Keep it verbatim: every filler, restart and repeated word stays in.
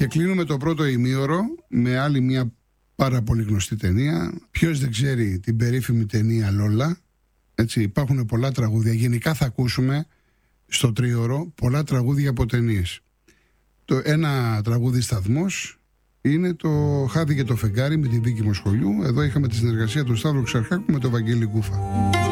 Και κλείνουμε το πρώτο ημίωρο με άλλη μια πάρα πολύ γνωστή ταινία. Ποιος δεν ξέρει την περίφημη ταινία Λόλα. Έτσι, υπάρχουν πολλά τραγούδια. Γενικά θα ακούσουμε στο τρίωρο πολλά τραγούδια από ταινίες. Το ένα τραγούδι σταθμός είναι το Χάθηκε το φεγγάρι με την Βίκη Μοσχολιού. Εδώ είχαμε τη συνεργασία του Σταύρου Ξαρχάκου με τον Βαγγέλη Γκούφα.